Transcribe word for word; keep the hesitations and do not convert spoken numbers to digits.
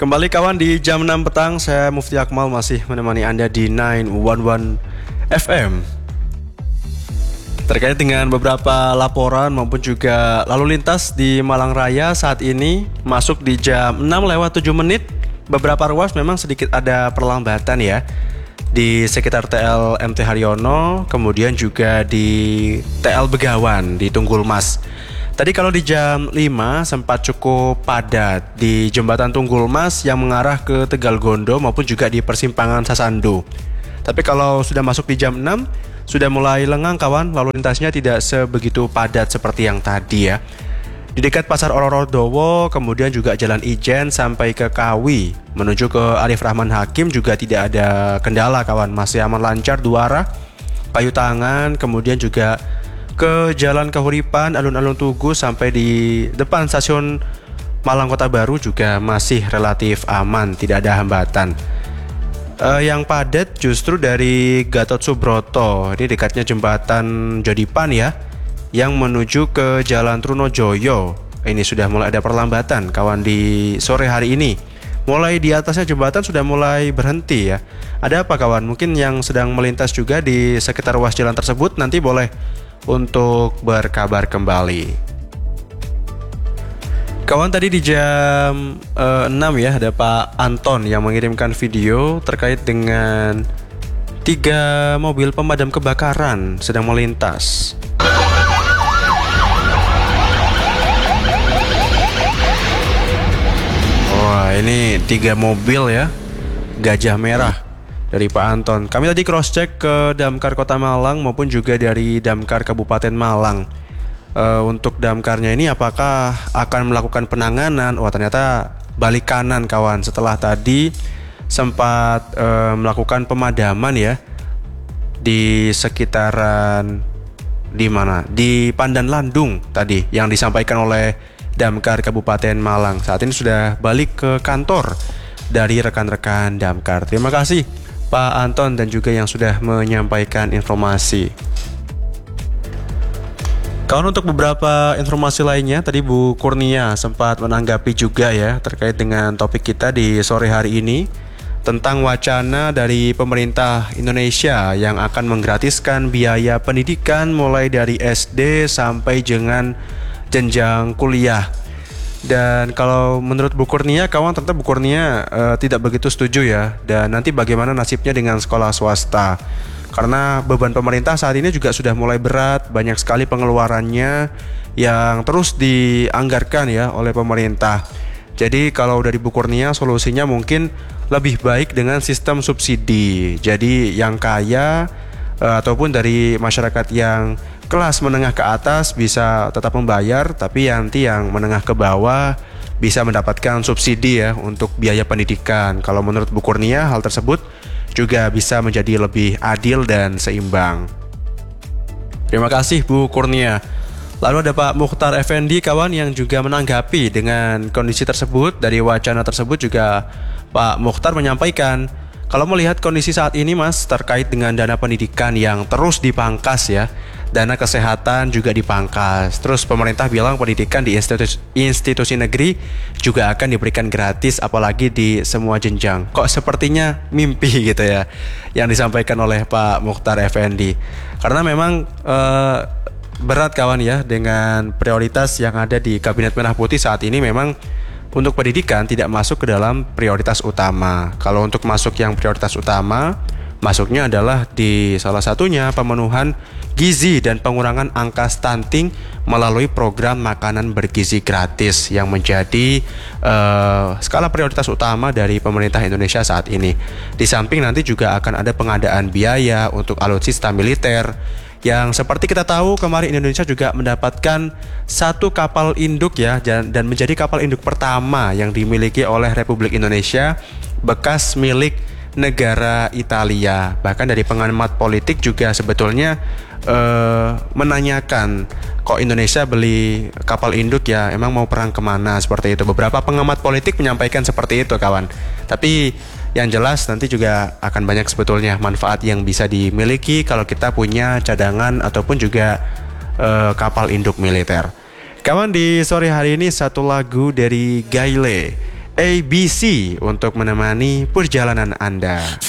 Kembali kawan di jam enam petang, saya Mufti Akmal masih menemani Anda di sembilan satu satu F M. Terkait dengan beberapa laporan maupun juga lalu lintas di Malang Raya saat ini masuk di jam enam lewat tujuh menit. Beberapa ruas memang sedikit ada perlambatan ya. Di sekitar T L M T Haryono, kemudian juga di T L Begawan di Tunggul Mas. Tadi kalau di jam lima sempat cukup padat di jembatan Tunggul Mas yang mengarah ke Tegal Gondo maupun juga di persimpangan Sasando. Tapi kalau sudah masuk di jam enam sudah mulai lengang kawan, lalu lintasnya tidak sebegitu padat seperti yang tadi ya. Di dekat Pasar Ororodowo, kemudian juga Jalan Ijen sampai ke Kawi menuju ke Arif Rahman Hakim juga tidak ada kendala kawan, masih aman lancar dua arah. Kayu Tangan, kemudian juga ke Jalan Kahuripan, alun-alun Tugu sampai di depan stasiun Malang Kota Baru juga masih relatif aman, tidak ada hambatan. Uh, yang padat justru dari Gatot Subroto, ini dekatnya jembatan Jodipan ya, yang menuju ke Jalan Trunojoyo. Ini sudah mulai ada perlambatan kawan di sore hari ini. Mulai di atasnya jembatan sudah mulai berhenti ya. Ada apa kawan? Mungkin yang sedang melintas juga di sekitar ruas jalan tersebut nanti boleh untuk berkabar kembali. Kawan, tadi di jam uh, enam ya ada Pak Anton yang mengirimkan video terkait dengan tiga mobil pemadam kebakaran sedang melintas. Wah, ini tiga mobil ya, Gajah Merah dari Pak Anton. Kami tadi cross check ke Damkar Kota Malang maupun juga dari Damkar Kabupaten Malang. Uh, untuk damkarnya ini apakah akan melakukan penanganan? Wah, ternyata balik kanan kawan. Setelah tadi sempat uh, melakukan pemadaman ya di sekitaran di mana? Di Pandan Landung tadi yang disampaikan oleh Damkar Kabupaten Malang. Saat ini sudah balik ke kantor dari rekan-rekan damkar. Terima kasih Pak Anton dan juga yang sudah menyampaikan informasi. Kawan, untuk beberapa informasi lainnya, tadi Bu Kurnia sempat menanggapi juga ya terkait dengan topik kita di sore hari ini tentang wacana dari pemerintah Indonesia yang akan menggratiskan biaya pendidikan mulai dari S D sampai dengan jenjang kuliah. Dan kalau menurut Bu Kurnia, kawan, tentu Bu Kurnia uh, tidak begitu setuju ya. Dan nanti bagaimana nasibnya dengan sekolah swasta? Karena beban pemerintah saat ini juga sudah mulai berat, banyak sekali pengeluarannya yang terus dianggarkan ya oleh pemerintah. Jadi kalau dari Bu Kurnia solusinya mungkin lebih baik dengan sistem subsidi. Jadi yang kaya uh, ataupun dari masyarakat yang kelas menengah ke atas bisa tetap membayar, tapi nanti yang menengah ke bawah bisa mendapatkan subsidi ya untuk biaya pendidikan. Kalau menurut Bu Kurnia hal tersebut juga bisa menjadi lebih adil dan seimbang. Terima kasih Bu Kurnia. Lalu ada Pak Mukhtar Effendi kawan yang juga menanggapi dengan kondisi tersebut. Dari wacana tersebut juga Pak Mukhtar menyampaikan, kalau melihat kondisi saat ini Mas terkait dengan dana pendidikan yang terus dipangkas ya, dana kesehatan juga dipangkas. Terus pemerintah bilang pendidikan di institusi, institusi negeri juga akan diberikan gratis, apalagi di semua jenjang. Kok sepertinya mimpi gitu ya yang disampaikan oleh Pak Mukhtar Effendi. Karena memang eh, berat kawan ya dengan prioritas yang ada di Kabinet Merah Putih saat ini. Memang untuk pendidikan tidak masuk ke dalam prioritas utama. Kalau untuk masuk yang prioritas utama, masuknya adalah di salah satunya pemenuhan gizi dan pengurangan angka stunting melalui program makanan bergizi gratis yang menjadi uh, skala prioritas utama dari pemerintah Indonesia saat ini. Di samping nanti juga akan ada pengadaan biaya untuk alutsista militer yang seperti kita tahu kemarin Indonesia juga mendapatkan satu kapal induk ya, dan menjadi kapal induk pertama yang dimiliki oleh Republik Indonesia bekas milik negara Italia. Bahkan dari pengamat politik juga sebetulnya eh, menanyakan, kok Indonesia beli kapal induk ya, emang mau perang kemana, seperti itu. Beberapa pengamat politik menyampaikan seperti itu kawan. Tapi yang jelas nanti juga akan banyak sebetulnya manfaat yang bisa dimiliki kalau kita punya cadangan ataupun juga uh, kapal induk militer. Kawan, di sore hari ini satu lagu dari Gayle A B C untuk menemani perjalanan Anda.